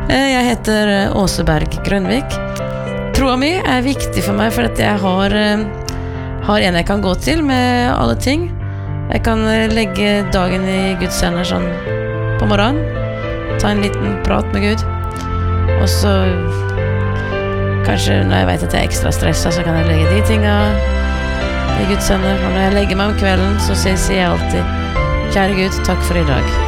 Jeg heter Åse Berg Grønvik. Troa mi viktig for meg, for at jeg har en jeg kan gå til med alle ting. Jeg kan legge dagen i Guds hender sånn på morgenen, ta en liten prat med Gud, og så kanskje når jeg vet at jeg ekstra stresset, så kan jeg legge de tingene i Guds hender. Og når jeg legger meg om kvelden, så sier jeg alltid: Kjære Gud, takk for i dag.